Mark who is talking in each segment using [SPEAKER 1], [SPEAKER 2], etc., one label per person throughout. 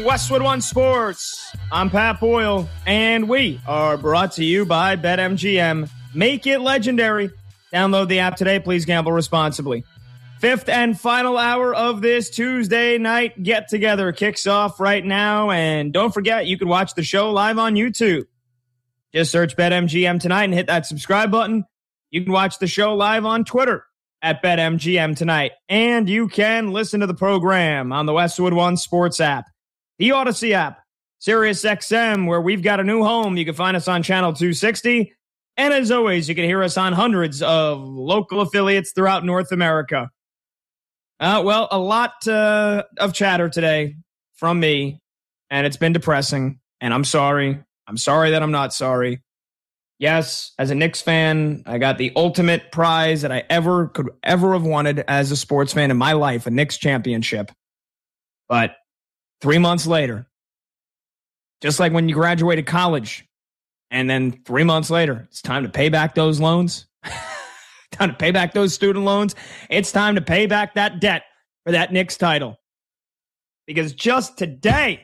[SPEAKER 1] Westwood One Sports. I'm Pat Boyle, and we are brought to you by BetMGM. Make it legendary. Download the app today. Please gamble responsibly. Fifth and final hour of this Tuesday night get-together kicks off right now, and don't forget, you can watch the show live on YouTube. Just search BetMGM tonight and hit that subscribe button. You can watch the show live on Twitter at BetMGM tonight, and you can listen to the program on the Westwood One Sports app, the Odyssey app, SiriusXM, where we've got a new home. You can find us on channel 260, and as always, you can hear us on hundreds of local affiliates throughout North America. Well, a lot of chatter today from me, and it's been depressing, and I'm sorry. I'm sorry that I'm not sorry. Yes, as a Knicks fan, I got the ultimate prize that I could ever have wanted as a sports fan in my life, a Knicks championship. But 3 months later, just like when you graduated college, and then 3 months later, it's time to pay back those loans. Time to pay back those student loans. It's time to pay back that debt for that Knicks title. Because just today,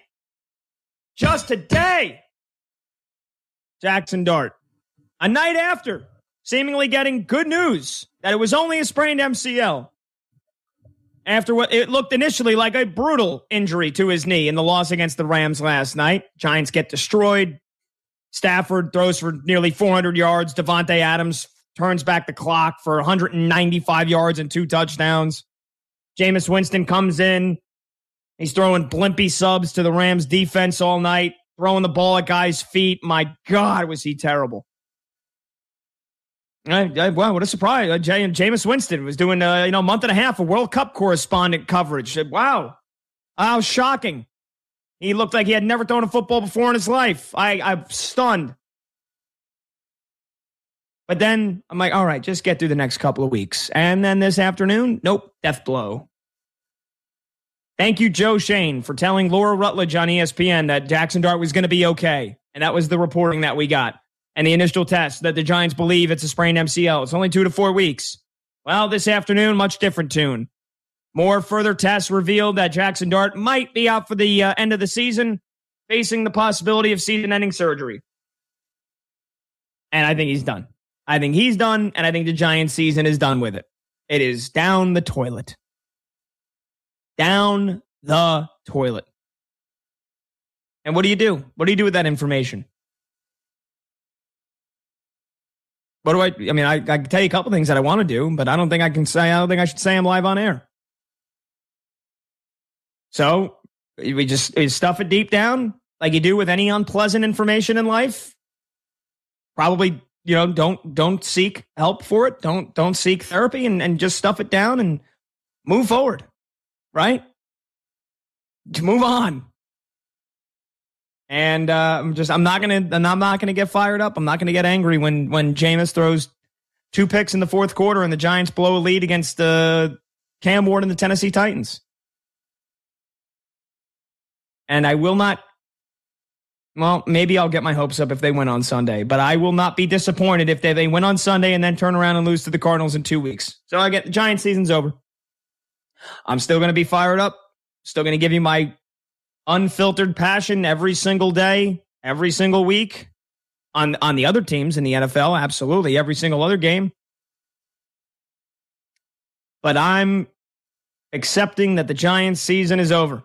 [SPEAKER 1] Jackson Dart, a night after seemingly getting good news that it was only a sprained MCL, after what it looked initially like a brutal injury to his knee in the loss against the Rams last night. Giants get destroyed. Stafford throws for nearly 400 yards. Devontae Adams turns back the clock for 195 yards and 2 touchdowns. Jameis Winston comes in. He's throwing blimpy subs to the Rams defense all night, throwing the ball at guys' feet. My God, was he terrible. Wow, what a surprise. Jameis Winston was doing, a month and a half of World Cup correspondent coverage. Wow. How shocking. He looked like he had never thrown a football before in his life. I'm stunned. But then I'm like, all right, just get through the next couple of weeks. And then this afternoon, nope, death blow. Thank you, Joe Shane, for telling Laura Rutledge on ESPN that Jackson Dart was going to be okay. And that was the reporting that we got. And the initial test that the Giants believe it's a sprained MCL. It's only 2 to 4 weeks. Well, this afternoon, much different tune. More further tests revealed that Jackson Dart might be out for the end of the season, facing the possibility of season-ending surgery. And I think he's done. I think he's done, and I think the Giants season is done with it. It is down the toilet. Down the toilet. And what do you do? What do you do with that information? What do I mean, I can tell you a couple things that I want to do, but I don't think I should say I'm live on air. So we stuff it deep down like you do with any unpleasant information in life. Probably, don't seek help for it. Don't seek therapy and just stuff it down and move forward. Right? To move on. And I'm not gonna get fired up. I'm not gonna get angry when Jameis throws 2 picks in the fourth quarter and the Giants blow a lead against Cam Ward and the Tennessee Titans. And I will not. Well, maybe I'll get my hopes up if they win on Sunday, but I will not be disappointed if they win on Sunday and then turn around and lose to the Cardinals in 2 weeks. So I get the Giants season's over. I'm still going to be fired up. Still going to give you my unfiltered passion every single day, every single week on the other teams in the NFL. Absolutely. Every single other game. But I'm accepting that the Giants season is over.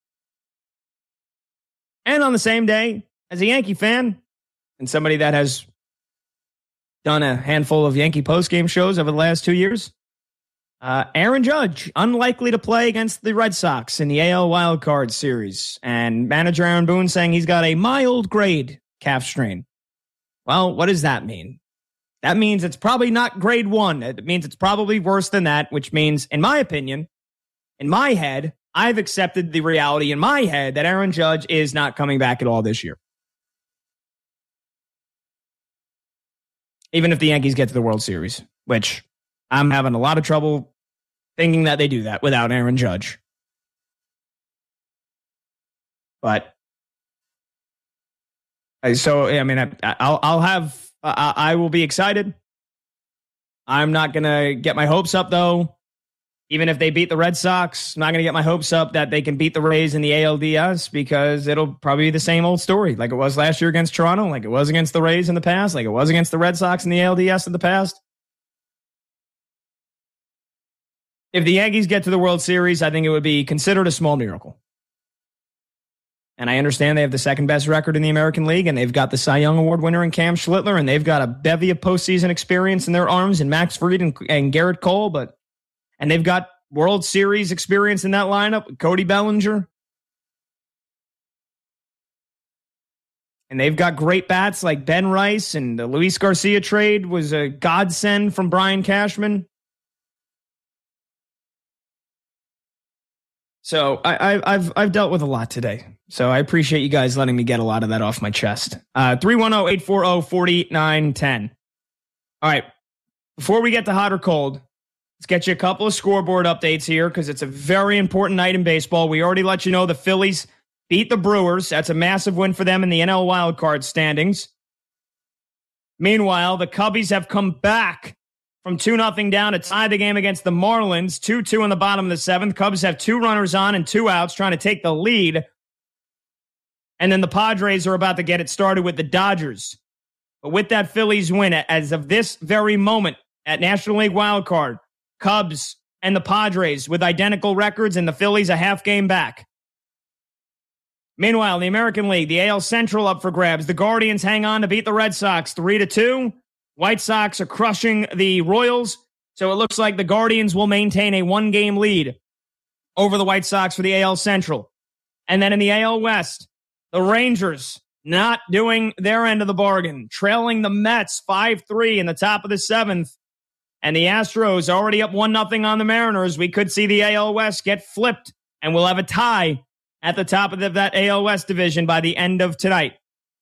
[SPEAKER 1] And on the same day, as a Yankee fan and somebody that has done a handful of Yankee postgame shows over the last 2 years, Aaron Judge, unlikely to play against the Red Sox in the AL Wildcard Series. And manager Aaron Boone saying he's got a mild grade calf strain. Well, what does that mean? That means it's probably not grade 1. It means it's probably worse than that, which means, in my opinion, in my head, I've accepted the reality in my head that Aaron Judge is not coming back at all this year. Even if the Yankees get to the World Series, which I'm having a lot of trouble thinking that they do that without Aaron Judge. But so, I mean, I will be excited. I'm not going to get my hopes up, though. even if they beat the Red Sox, I'm not going to get my hopes up that they can beat the Rays in the ALDS because it'll probably be the same old story like it was last year against Toronto, like it was against the Rays in the past, like it was against the Red Sox in the ALDS in the past. If the Yankees get to the World Series, I think it would be considered a small miracle. And I understand they have the second best record in the American League, and they've got the Cy Young Award winner in Cam Schlittler, and they've got a bevy of postseason experience in their arms in Max Fried and Garrett Cole, and they've got World Series experience in that lineup with Cody Bellinger. And they've got great bats like Ben Rice, and the Luis Garcia trade was a godsend from Brian Cashman. So I've dealt with a lot today. So I appreciate you guys letting me get a lot of that off my chest. 310-840-4910. All right. Before we get to hot or cold, let's get you a couple of scoreboard updates here because it's a very important night in baseball. We already let you know the Phillies beat the Brewers. That's a massive win for them in the NL wildcard standings. Meanwhile, the Cubbies have come back from 2-0 down to tie the game against the Marlins. 2-2 in the bottom of the seventh. Cubs have 2 runners on and 2 outs trying to take the lead. And then the Padres are about to get it started with the Dodgers. But with that Phillies win, as of this very moment at National League wildcard, Cubs and the Padres with identical records and the Phillies a half game back. Meanwhile, the American League, the AL Central up for grabs. The Guardians hang on to beat the Red Sox 3-2. White Sox are crushing the Royals, so it looks like the Guardians will maintain a 1-game lead over the White Sox for the AL Central. And then in the AL West, the Rangers not doing their end of the bargain, trailing the Mets 5-3 in the top of the 7th. And the Astros already up 1-0 on the Mariners. We could see the AL West get flipped, and we'll have a tie at the top of that AL West division by the end of tonight.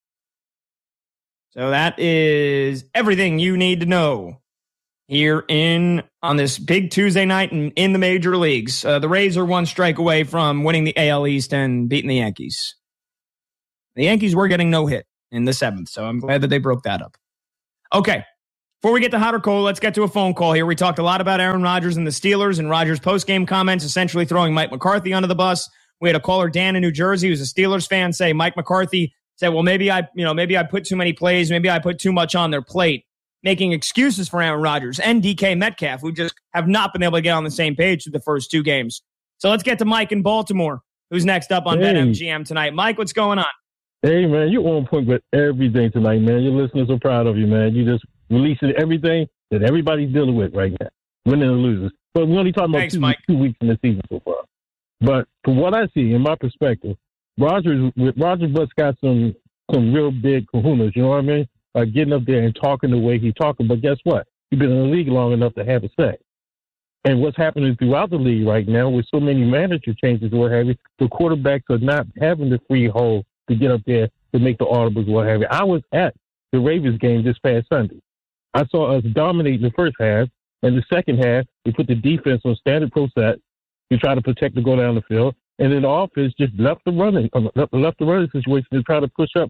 [SPEAKER 1] So that is everything you need to know here on this big Tuesday night in the major leagues. The Rays are 1 strike away from winning the AL East and beating the Yankees. The Yankees were getting no hit in the 7th, so I'm glad that they broke that up. Okay, before we get to hot or cold, let's get to a phone call here. We talked a lot about Aaron Rodgers and the Steelers and Rodgers' post-game comments, essentially throwing Mike McCarthy under the bus. We had a caller, Dan in New Jersey, who's a Steelers fan, say Mike McCarthy said, well, maybe I put too many plays. Maybe I put too much on their plate, making excuses for Aaron Rodgers and DK Metcalf, who just have not been able to get on the same page for the first 2 games. So let's get to Mike in Baltimore, who's next up on BetMGM tonight. Mike, what's going on?
[SPEAKER 2] Hey, man, you're on point with everything tonight, man. Your listeners are proud of you, man. You just releasing everything that everybody's dealing with right now, winning and losing. But we're only talking about 2 weeks in the season so far. But from what I see, in my perspective, Rodgers Butts got some real big kahunas, you know what I mean? Getting up there and talking the way he's talking. But guess what? He's been in the league long enough to have a say. And what's happening throughout the league right now with so many manager changes or what have you, the quarterbacks are not having the free hold to get up there to make the audibles, what have you. I was at the Ravens game this past Sunday. I saw us dominate the first half, and the second half, we put the defense on standard pro set to try to protect the go down the field. And then the offense just left the running situation to try to push up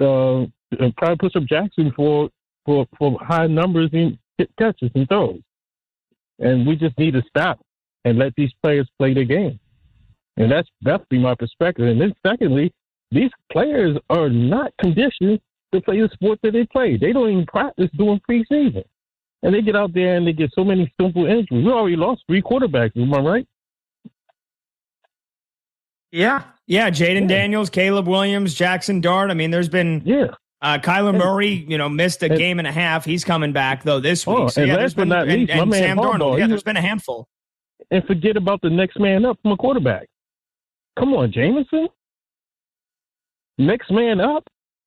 [SPEAKER 2] Jackson for high numbers in catches and throws. And we just need to stop and let these players play their game. And that's be my perspective. And then secondly, these players are not conditioned to play the sport that they play. They don't even practice doing preseason. And they get out there and they get so many simple injuries. We already lost 3 quarterbacks, am I right?
[SPEAKER 1] Yeah. Jaden Daniels, Caleb Williams, Jackson Dart. I mean, there's been Kyler Murray, missed a game and a half. He's coming back, though, this week. So,
[SPEAKER 2] last but not least, my man
[SPEAKER 1] Sam Darnold. Yeah, there's been a handful.
[SPEAKER 2] And forget about the next man up from a quarterback. Come on, Jameson. Next man up.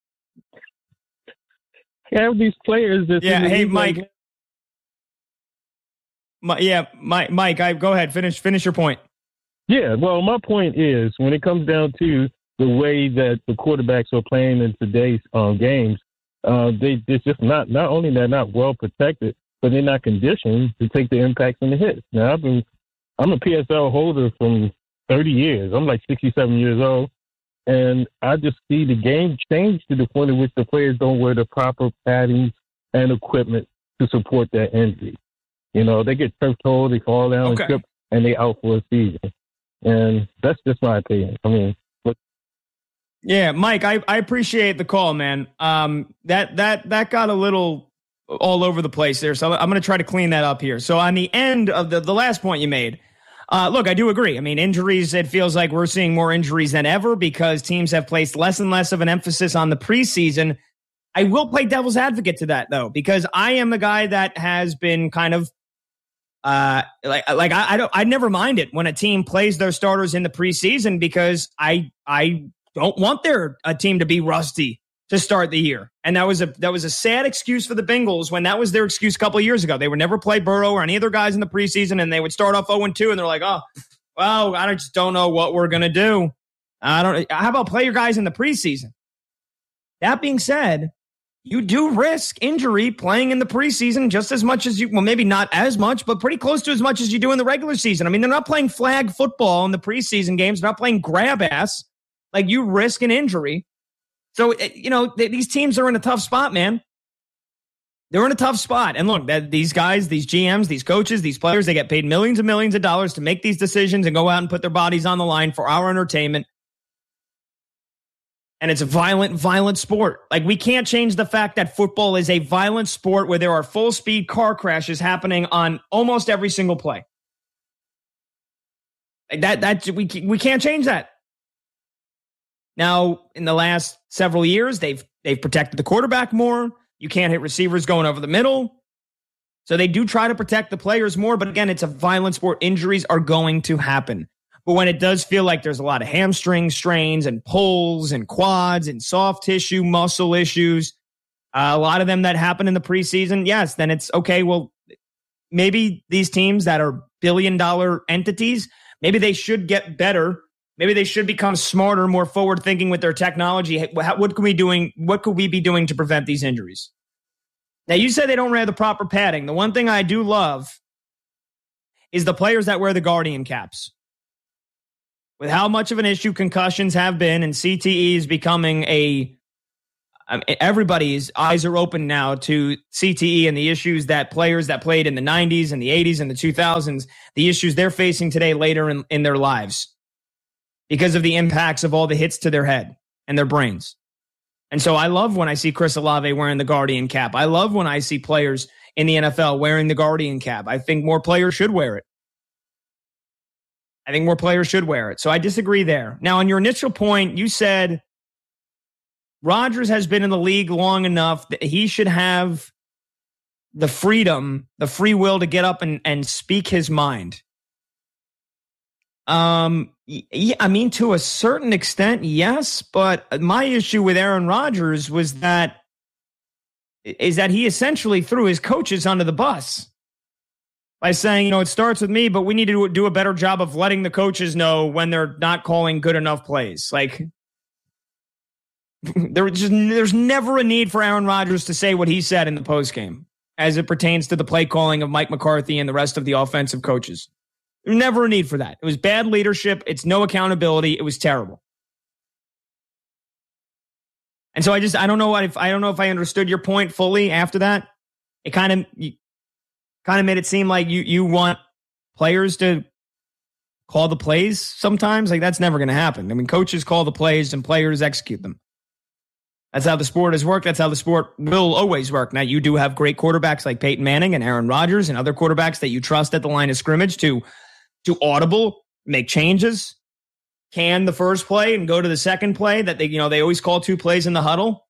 [SPEAKER 2] Have these players that...
[SPEAKER 1] Yeah, hey, Mike. Mike, go ahead. Finish your point.
[SPEAKER 2] Yeah, well, my point is, when it comes down to the way that the quarterbacks are playing in today's games, they're just not only they're not well protected, but they're not conditioned to take the impacts and the hits. Now, I'm a PSL holder from 30 years. I'm like 67 years old, and I just see the game change to the point at which the players don't wear the proper padding and equipment to support that injury. They get turf toe, they fall down and trip. and they out for a season. And that's just my opinion. I mean,
[SPEAKER 1] yeah, Mike, I appreciate the call, man. That got a little all over the place there, so I'm going to try to clean that up here. So on the end of the last point you made, look, I do agree. I mean, injuries, it feels like we're seeing more injuries than ever because teams have placed less and less of an emphasis on the preseason. I will play devil's advocate to that, though, because I am the guy that has been kind of I never mind it when a team plays their starters in the preseason because I don't want a team to be rusty to start the year. And that was a sad excuse for the Bengals when that was their excuse a couple of years ago. They would never play Burrow or any other guys in the preseason, and they would start off 0-2, and they're like, oh, well, I just don't know what we're gonna do. How about play your guys in the preseason? That being said, you do risk injury playing in the preseason just as much as well, maybe not as much, but pretty close to as much as you do in the regular season. I mean, they're not playing flag football in the preseason games. They're not playing grab ass. Like, you risk an injury. So, these teams are in a tough spot, man. They're in a tough spot. And look, these guys, these GMs, these coaches, these players, they get paid millions and millions of dollars to make these decisions and go out and put their bodies on the line for our entertainment. And it's a violent sport. Like, we can't change the fact that football is a violent sport where there are full-speed car crashes happening on almost every single play. Like we can't change that. Now, in the last several years, they've protected the quarterback more. You can't hit receivers going over the middle. So they do try to protect the players more. But again, it's a violent sport. Injuries are going to happen. But when it does feel like there's a lot of hamstring strains and pulls and quads and soft tissue muscle issues, a lot of them that happen in the preseason, yes, then it's okay. Well, maybe these teams that are billion-dollar entities, maybe they should get better. Maybe they should become smarter, more forward-thinking with their technology. What could we be doing to prevent these injuries? Now, you said they don't wear the proper padding. The one thing I do love is the players that wear the Guardian caps. With how much of an issue concussions have been and CTE is becoming everybody's eyes are open now to CTE and the issues that players that played in the 90s and the 80s and the 2000s, the issues they're facing today later in their lives because of the impacts of all the hits to their head and their brains. And so I love when I see Chris Olave wearing the Guardian cap. I love when I see players in the NFL wearing the Guardian cap. I think more players should wear it. So I disagree there. Now, on your initial point, you said Rodgers has been in the league long enough that he should have the freedom, the free will to get up and speak his mind. Yeah, I mean, to a certain extent, yes. But my issue with Aaron Rodgers is that he essentially threw his coaches under the bus by saying, it starts with me, but we need to do a better job of letting the coaches know when they're not calling good enough plays. Like, there's never a need for Aaron Rodgers to say what he said in the postgame as it pertains to the play calling of Mike McCarthy and the rest of the offensive coaches. There's never a need for that. It was bad leadership. It's no accountability. It was terrible. And so I don't know if I understood your point fully after that. It kind of made it seem like you want players to call the plays sometimes. Like, that's never going to happen. I mean, coaches call the plays and players execute them. That's how the sport has worked. That's how the sport will always work. Now, you do have great quarterbacks like Peyton Manning and Aaron Rodgers and other quarterbacks that you trust at the line of scrimmage to audible, make changes, can the first play and go to the second play that they always call 2 plays in the huddle.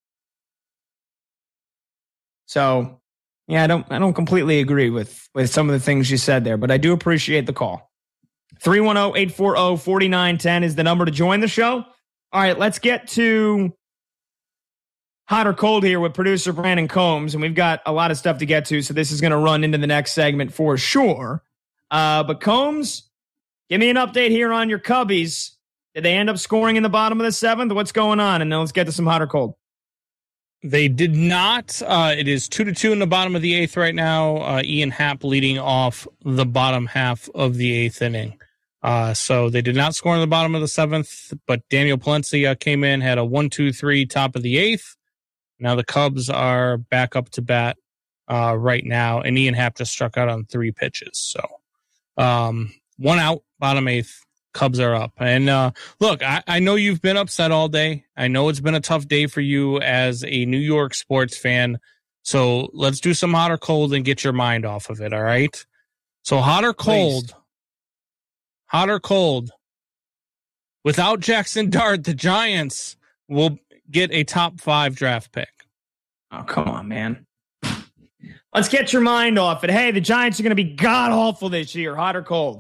[SPEAKER 1] So, yeah, I don't completely agree with some of the things you said there, but I do appreciate the call. 310-840-4910 is the number to join the show. All right, let's get to hot or cold here with producer Brandon Combs, and we've got a lot of stuff to get to, so this is going to run into the next segment for sure. But Combs, give me an update here on your Cubbies. Did they end up scoring in the bottom of the 7th? What's going on? And then let's get to some hot or cold.
[SPEAKER 3] They did not. It is 2-2 in the bottom of the 8th right now. Ian Happ leading off the bottom half of the 8th inning. So they did not score in the bottom of the 7th, but Daniel Palencia came in, had a 1-2-3 top of the 8th. Now the Cubs are back up to bat right now, and Ian Happ just struck out on 3 pitches. So one out, bottom 8th. Cubs are up. And look, I know you've been upset all day. I know it's been a tough day for you as a New York sports fan. So let's do some hot or cold and get your mind off of it, all right? So hot or cold? Please. Hot or cold? Without Jackson Dart, the Giants will get a top 5 draft pick.
[SPEAKER 1] Oh, come on, man. Let's get your mind off it. Hey, the Giants are going to be god-awful this year, hot or cold?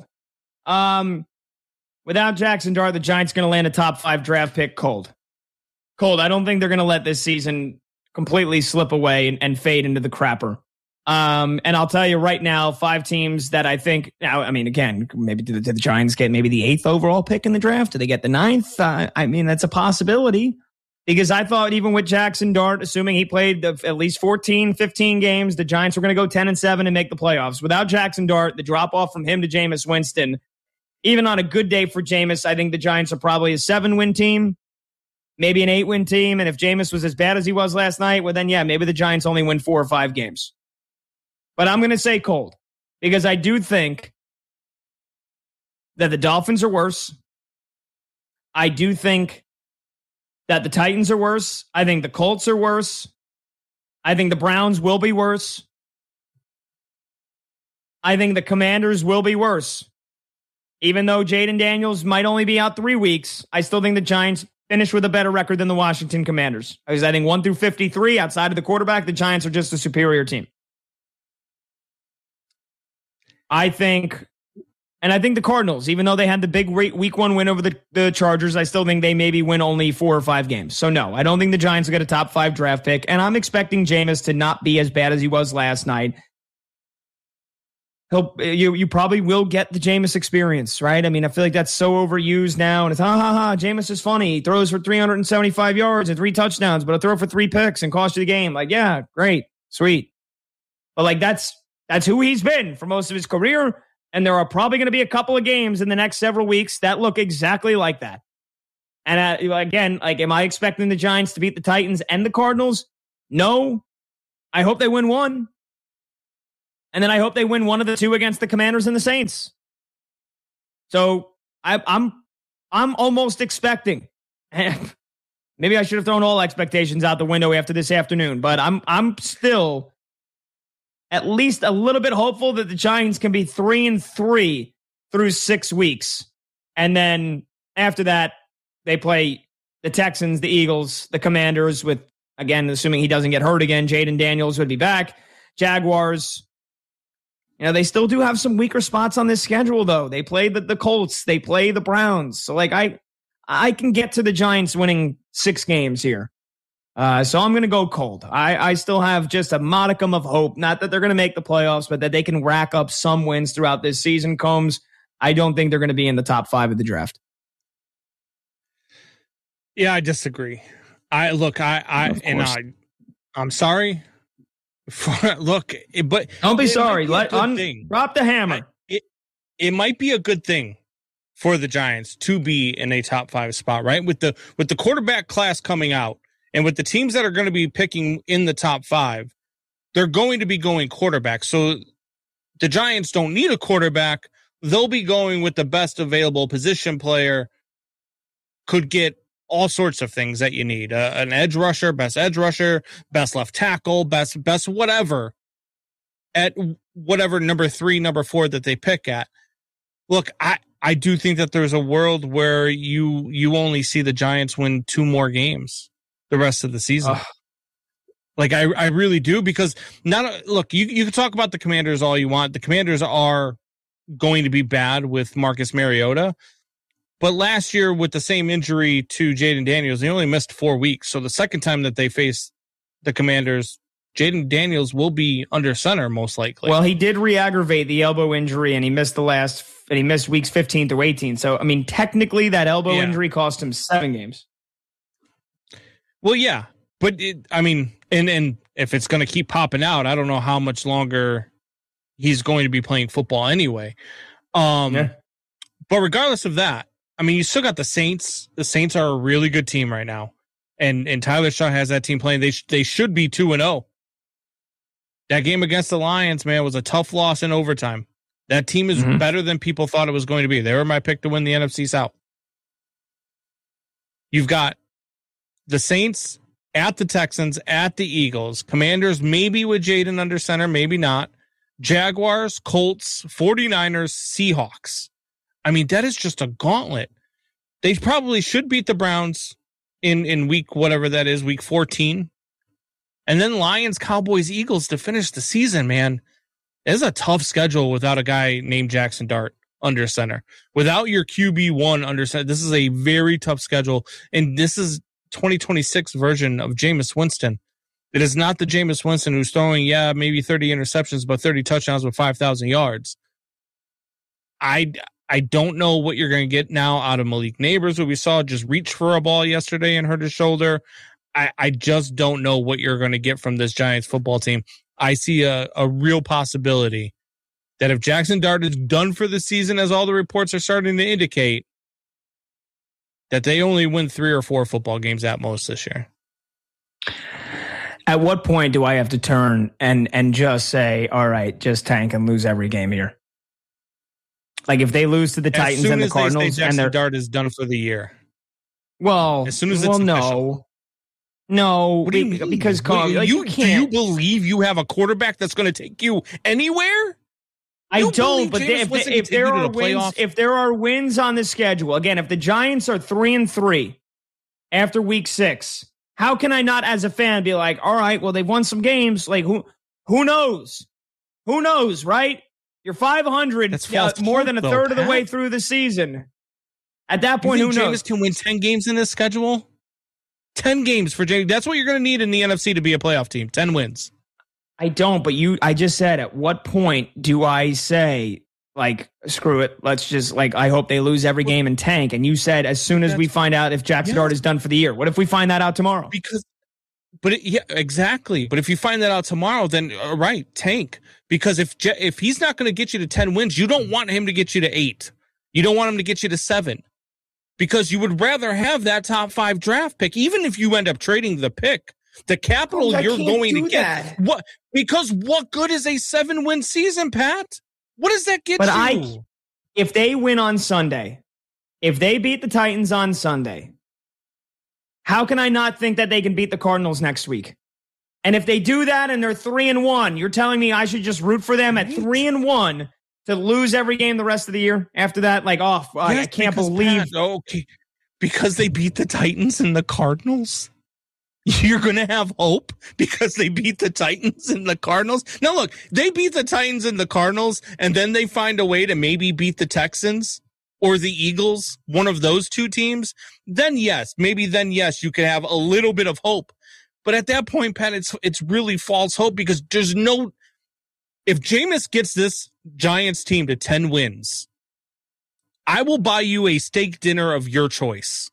[SPEAKER 1] Without Jackson Dart, the Giants are going to land a top 5 draft pick, cold. Cold. I don't think they're going to let this season completely slip away and fade into the crapper. And I'll tell you right now, 5 teams that I think, now, I mean, again, maybe did the Giants get maybe the 8th overall pick in the draft? Do they get the 9th? I mean, that's a possibility. Because I thought even with Jackson Dart, assuming he played at least 14, 15 games, the Giants were going to go 10-7 and make the playoffs. Without Jackson Dart, the drop-off from him to Jameis Winston, even on a good day for Jameis, I think the Giants are probably a 7-win team, maybe an 8-win team. And if Jameis was as bad as he was last night, well, then, yeah, maybe the Giants only win 4 or 5 games. But I'm going to say cold because I do think that the Dolphins are worse. I do think that the Titans are worse. I think the Colts are worse. I think the Browns will be worse. I think the Commanders will be worse. Even though Jaden Daniels might only be out 3 weeks, I still think the Giants finish with a better record than the Washington Commanders. Because I think 1 through 53, outside of the quarterback, the Giants are just a superior team. I think the Cardinals, even though they had the big week 1 win over the Chargers, I still think they maybe win only 4 or 5 games. So no, I don't think the Giants will get a top 5 draft pick. And I'm expecting Jameis to not be as bad as he was last night. You probably will get the Jameis experience, right? I mean, I feel like that's so overused now. And it's, Jameis is funny. He throws for 375 yards and 3 touchdowns, but he'll throw for 3 picks and cost you the game. Like, yeah, great, sweet. But like, that's who he's been for most of his career. And there are probably going to be a couple of games in the next several weeks that look exactly like that. And again, like, am I expecting the Giants to beat the Titans and the Cardinals? No. I hope they win 1. And then I hope they win 1 of the 2 against the Commanders and the Saints. So I'm almost expecting. Maybe I should have thrown all expectations out the window after this afternoon, but I'm still at least a little bit hopeful that the Giants can be 3-3 through 6 weeks. And then after that, they play the Texans, the Eagles, the Commanders with, again, assuming he doesn't get hurt again, Jaden Daniels would be back. Jaguars. You know, they still do have some weaker spots on this schedule, though. They play the Colts. They play the Browns. So, like, I can get to the Giants winning 6 games here. So I'm going to go cold. I still have just a modicum of hope. Not that they're going to make the playoffs, but that they can rack up some wins throughout this season, Combs. I don't think they're going to be in the top 5 of the draft.
[SPEAKER 3] Yeah, I disagree. I'm sorry. But
[SPEAKER 1] don't be sorry. Drop the hammer.
[SPEAKER 3] It might be a good thing for the Giants to be in a top 5 spot, right? With the quarterback class coming out and with the teams that are going to be picking in the top 5, they're going to be going quarterback. So the Giants don't need a quarterback. They'll be going with the best available position player. Could get all sorts of things that you need. An edge rusher, best left tackle, best whatever at whatever number 3, number 4 that they pick at. Look, I do think that there's a world where you only see the Giants win 2 more games the rest of the season. Like, I really do, because look, you can talk about the Commanders all you want. The Commanders are going to be bad with Marcus Mariota. But last year, with the same injury to Jaden Daniels, they only missed 4 weeks. So the second time that they face the Commanders, Jaden Daniels will be under center most likely.
[SPEAKER 1] Well, he did re-aggravate the elbow injury, and he missed weeks 15 through 18. So, I mean, technically, that elbow injury cost him 7 games.
[SPEAKER 3] Well, yeah, but and if it's going to keep popping out, I don't know how much longer he's going to be playing football anyway. But regardless of that, I mean, you still got the Saints. The Saints are a really good team right now. And Tyler Shaw has that team playing. They should be 2-0. That game against the Lions, man, was a tough loss in overtime. That team is better than people thought it was going to be. They were my pick to win the NFC South. You've got the Saints at the Texans, at the Eagles, Commanders maybe with Jaden under center, maybe not. Jaguars, Colts, 49ers, Seahawks. I mean, that is just a gauntlet. They probably should beat the Browns in week, whatever that is, week 14. And then Lions, Cowboys, Eagles to finish the season, man. It's a tough schedule without a guy named Jackson Dart under center. Without your QB1 under center, this is a very tough schedule. And this is 2026 version of Jameis Winston. It is not the Jameis Winston who's throwing, maybe 30 interceptions, but 30 touchdowns with 5,000 yards. I don't know what you're going to get now out of Malik Neighbors, who we saw just reach for a ball yesterday and hurt his shoulder. I just don't know what you're going to get from this Giants football team. I see a real possibility that if Jackson Dart is done for the season, as all the reports are starting to indicate, that they only win 3 or 4 football games at most this year.
[SPEAKER 1] At what point do I have to turn and just say, all right, just tank and lose every game here? Like if they lose to the Titans and the Cardinals,
[SPEAKER 3] and their Dart is done for the year.
[SPEAKER 1] Well,
[SPEAKER 3] as soon as it's official.
[SPEAKER 1] No,
[SPEAKER 3] what do you mean?
[SPEAKER 1] Because
[SPEAKER 3] you can't. Do you believe you have a quarterback that's going to take you anywhere?
[SPEAKER 1] I don't. But if there are wins on the schedule, again, if the Giants are 3-3 after week 6, how can I not, as a fan, be like, all right, well, they've won some games. Like who knows? Who knows, right? You're 500,
[SPEAKER 3] that's
[SPEAKER 1] more than a third of the way through the season. At that point, who knows?
[SPEAKER 3] Jameis can win 10 games in this schedule. 10 games for Jameis. That's what you're going to need in the NFC to be a playoff team. 10 wins.
[SPEAKER 1] I don't, but I just said, at what point do I say, like, screw it, let's just, like, I hope they lose every game and tank? And you said, as soon as we find out if Jackson Dart is done for the year. What if we find that out tomorrow?
[SPEAKER 3] Exactly. But if you find that out tomorrow, then, right, tank. Because if he's not going to get you to 10 wins, you don't want him to get you to 8. You don't want him to get you to 7. Because you would rather have that top 5 draft pick, even if you end up trading the pick. The capital you're going to get. What? Because what good is a 7-win season, Pat? What does that get you?
[SPEAKER 1] If they win on Sunday, if they beat the Titans on Sunday, how can I not think that they can beat the Cardinals next week? And if they do that and they're 3-1, you're telling me I should just root for them at 3-1 to lose every game the rest of the year after that? Like, I can't believe.
[SPEAKER 3] Pat, okay, because they beat the Titans and the Cardinals? You're going to have hope because they beat the Titans and the Cardinals? Now, look, they beat the Titans and the Cardinals, and then they find a way to maybe beat the Texans or the Eagles, one of those two teams. Then, yes, you could have a little bit of hope. But at that point, Pat, it's really false hope because there's no... If Jameis gets this Giants team to 10 wins, I will buy you a steak dinner of your choice.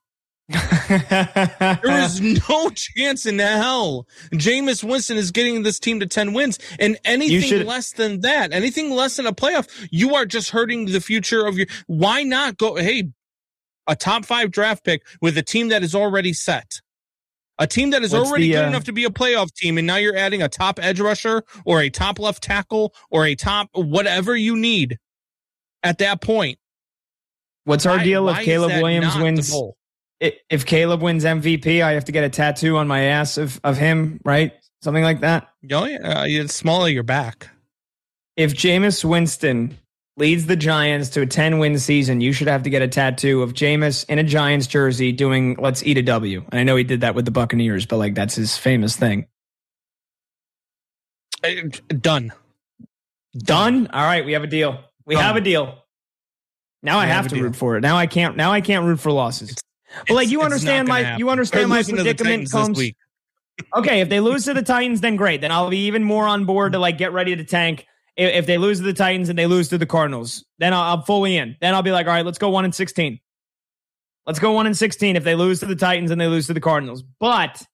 [SPEAKER 3] There is no chance in hell Jameis Winston is getting this team to 10 wins. And anything less than that, anything less than a playoff, you are just hurting the future of your... Why not go, hey, a top 5 draft pick with a team that is already set? A team that is already good enough to be a playoff team, and now you're adding a top edge rusher or a top left tackle or a top whatever you need at that point.
[SPEAKER 1] What's our deal if Caleb Williams wins? If Caleb wins MVP, I have to get a tattoo on my ass of him, right? Something like that.
[SPEAKER 3] Oh, yeah. It's small of your back.
[SPEAKER 1] If Jameis Winston leads the Giants to a 10-win season, you should have to get a tattoo of Jameis in a Giants jersey doing "Let's Eat a W." And I know he did that with the Buccaneers, but like that's his famous thing.
[SPEAKER 3] Done.
[SPEAKER 1] All right, we have a deal. We have a deal. Now I have to root for it. Now I can't root for losses. Well, like you understand my predicament, Combs. Okay, if they lose to the Titans, then great. Then I'll be even more on board to like get ready to tank. If they lose to the Titans and they lose to the Cardinals, then I'm fully in. Then I'll be like, all right, let's go 1-16. Let's go 1-16 if they lose to the Titans and they lose to the Cardinals. But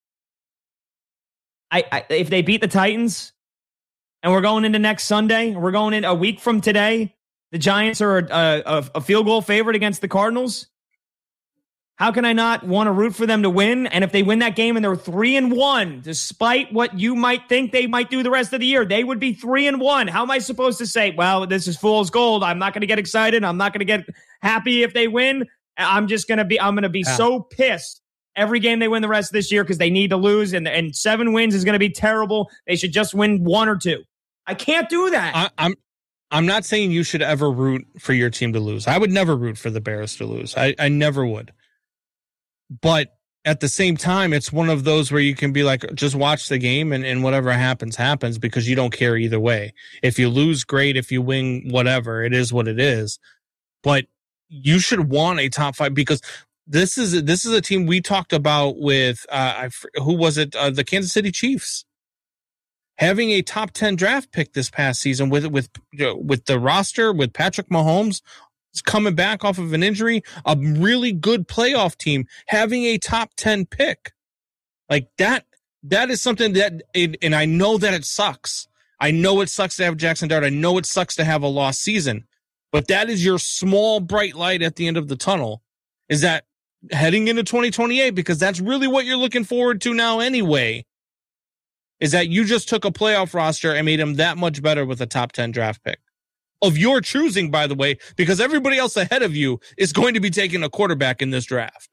[SPEAKER 1] if they beat the Titans and we're going into next Sunday, we're going in a week from today, the Giants are a field goal favorite against the Cardinals. How can I not want to root for them to win? And if they win that game and they're 3-1, despite what you might think they might do the rest of the year, they would be 3-1. How am I supposed to say, well, this is fool's gold. I'm not going to get excited. I'm not going to get happy if they win. I'm going to be so pissed every game they win the rest of this year because they need to lose. And 7 wins is going to be terrible. They should just win 1 or 2. I can't do that.
[SPEAKER 3] I'm not saying you should ever root for your team to lose. I would never root for the Bears to lose. I never would. But at the same time, it's one of those where you can be like, just watch the game and whatever happens, happens, because you don't care either way. If you lose, great. If you win, whatever. It is what it is. But you should want a top 5 because this is a team we talked about with, who was it? The Kansas City Chiefs. Having a top 10 draft pick this past season with the roster, with Patrick Mahomes coming back off of an injury, a really good playoff team, having a top 10 pick like that is something that, and I know that it sucks. I know it sucks to have Jackson Dart. I know it sucks to have a lost season, but that is your small bright light at the end of the tunnel, is that heading into 2028, because that's really what you're looking forward to now anyway, is that you just took a playoff roster and made them that much better with a top 10 draft pick. Of your choosing, by the way, because everybody else ahead of you is going to be taking a quarterback in this draft.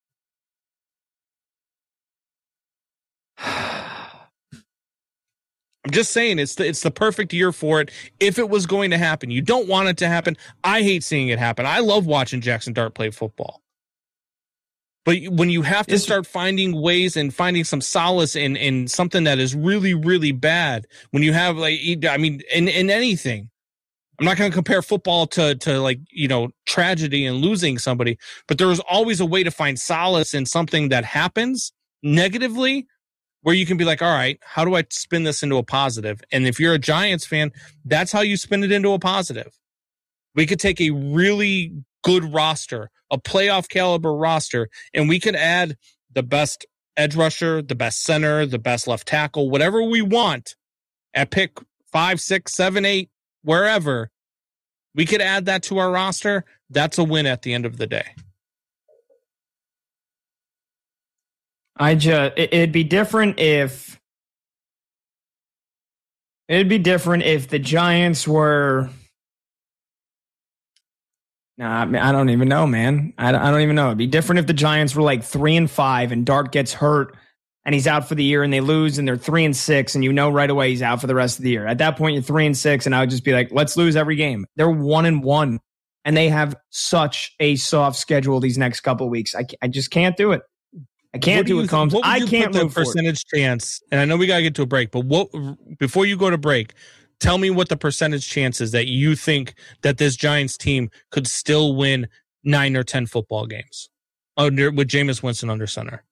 [SPEAKER 3] I'm just saying it's the perfect year for it if it was going to happen. You don't want it to happen. I hate seeing it happen. I love watching Jackson Dart play football. But when you have to start finding ways and finding some solace in something that is really, really bad, when you have, like, I mean, in anything, I'm not going to compare football to like, you know, tragedy and losing somebody, but there is always a way to find solace in something that happens negatively where you can be like, all right, how do I spin this into a positive? And if you're a Giants fan, that's how you spin it into a positive. We could take a really good roster, a playoff caliber roster, and we could add the best edge rusher, the best center, the best left tackle, whatever we want at pick 5, 6, 7, 8, wherever. We could add that to our roster. That's a win at the end of the day.
[SPEAKER 1] It'd be different if the Giants were. Nah, I don't even know, man. I don't even know. It'd be different if the Giants were like 3-5 and Dart gets hurt and he's out for the year and they lose and they're 3-6 and you know right away he's out for the rest of the year. At that point, you're 3-6 and I would just be like, let's lose every game. They're 1-1 and they have such a soft schedule these next couple of weeks. I just can't do it. I can't do it, Combs. I can't
[SPEAKER 3] put the percentage chance, and I know we got to get to a break, but before you go to break, tell me what the percentage chance is that you think that this Giants team could still win 9 or 10 football games with Jameis Winston under center.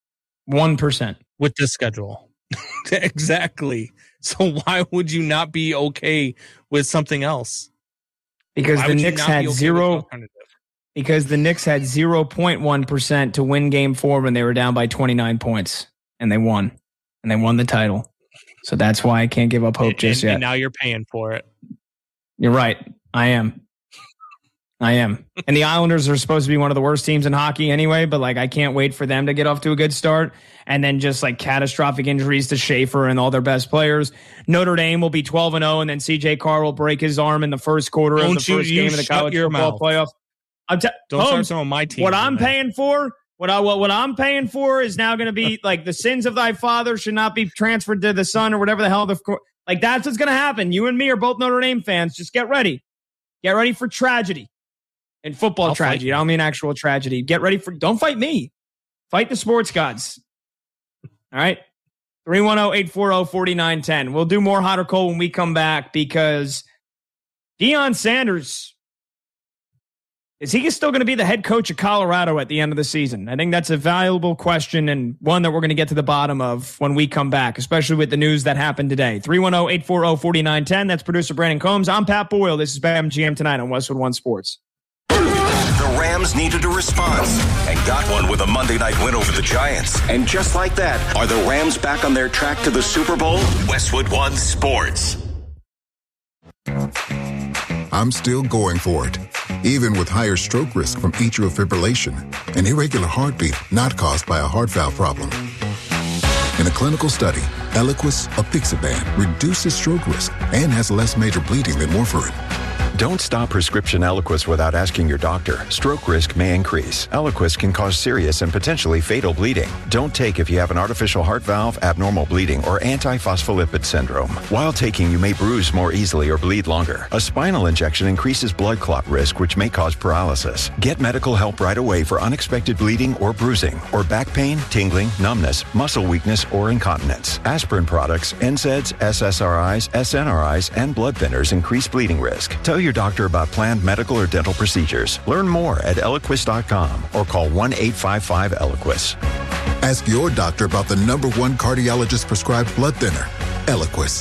[SPEAKER 1] 1%.
[SPEAKER 3] With this schedule. Exactly. So why would you not be okay with something else?
[SPEAKER 1] Because the Knicks had Because the Knicks had 0.1% to win game 4 when they were down by 29 points. And they won. And they won the title. So that's why I can't give up hope just yet.
[SPEAKER 3] And now you're paying for it.
[SPEAKER 1] You're right. I am. And the Islanders are supposed to be one of the worst teams in hockey anyway, but like I can't wait for them to get off to a good start. And then just like catastrophic injuries to Schaefer and all their best players. Notre Dame will be 12-0, and then CJ Carr will break his arm in the first quarter of the first game of the college football playoff.
[SPEAKER 3] Don't start some of my team.
[SPEAKER 1] What I'm paying for is now going to be like the sins of thy father should not be transferred to the son or whatever the hell. Like that's what's going to happen. You and me are both Notre Dame fans. Just get ready. Get ready for tragedy and football tragedy. I don't mean actual tragedy. Get ready for. Don't fight me. Fight the sports gods. All right. 310-840-4910. We'll do more hot or cold when we come back because Deion Sanders. Is he still going to be the head coach of Colorado at the end of the season? I think that's a valuable question and one that we're going to get to the bottom of when we come back, especially with the news that happened today. 310-840-4910. That's producer Brandon Combs. I'm Pat Boyle. This is BetMGM Tonight on Westwood One Sports.
[SPEAKER 4] The Rams needed a response and got one with a Monday night win over the Giants. And just like that, are the Rams back on their track to the Super Bowl? Westwood One Sports.
[SPEAKER 5] I'm still going for it. even with higher stroke risk from atrial fibrillation, an irregular heartbeat not caused by a heart valve problem. In a clinical study, Eliquis apixaban reduces stroke risk and has less major bleeding than warfarin.
[SPEAKER 6] Don't stop prescription Eliquis without asking your doctor. Stroke risk may increase. Eliquis can cause serious and potentially fatal bleeding. Don't take if you have an artificial heart valve, abnormal bleeding, or antiphospholipid syndrome. While taking, you may bruise more easily or bleed longer. A spinal injection increases blood clot risk, which may cause paralysis. Get medical help right away for unexpected bleeding or bruising, or back pain, tingling, numbness, muscle weakness, or incontinence. Aspirin products, NSAIDs, SSRIs, SNRIs, and blood thinners increase bleeding risk. Tell your doctor about planned medical or dental procedures. Learn more at Eliquis.com or call 1-855-ELIQUIS.
[SPEAKER 5] Ask your doctor about the #1 cardiologist-prescribed blood thinner, Eliquis.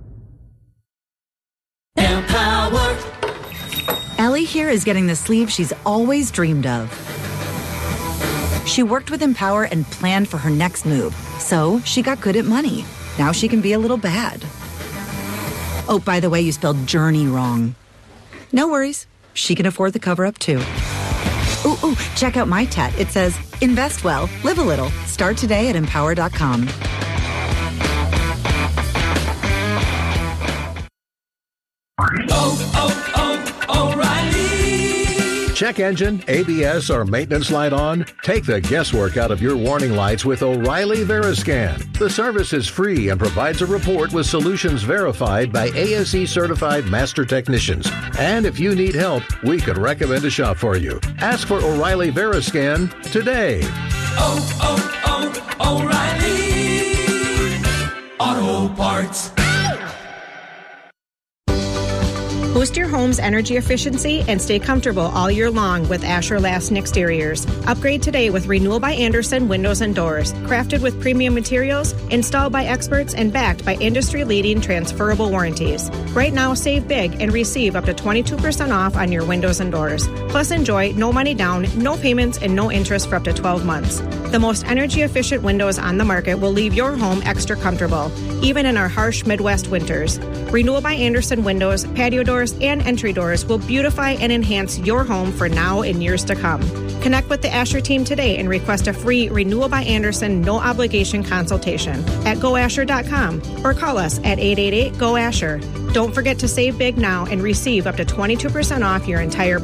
[SPEAKER 7] Empower. Ellie here is getting the sleeve she's always dreamed of. She worked with Empower and planned for her next move, so she got good at money. Now she can be a little bad. Oh, by the way, you spelled journey wrong. No worries. She can afford the cover-up, too. Ooh, check out my tat. It says, invest well, live a little. Start today at Empower.com.
[SPEAKER 8] O'Reilly. Check engine, ABS, or maintenance light on? Take the guesswork out of your warning lights with O'Reilly Veriscan. The service is free and provides a report with solutions verified by ASE-certified master technicians. And if you need help, we could recommend a shop for you. Ask for O'Reilly Veriscan today.
[SPEAKER 9] O'Reilly Auto Parts.
[SPEAKER 10] Boost your home's energy efficiency and stay comfortable all year long with Asher Lasting Exteriors. Upgrade today with Renewal by Andersen Windows and Doors. Crafted with premium materials, installed by experts, and backed by industry-leading transferable warranties. Right now, save big and receive up to 22% off on your windows and doors. Plus, enjoy no money down, no payments, and no interest for up to 12 months. The most energy-efficient windows on the market will leave your home extra comfortable, even in our harsh Midwest winters. Renewal by Andersen Windows, patio doors, and entry doors will beautify and enhance your home for now and years to come. Connect with the Asher team today and request a free Renewal by Andersen no-obligation consultation at GoAsher.com or call us at 888-GO-ASHER. Don't forget to save big now and receive up to 22% off your entire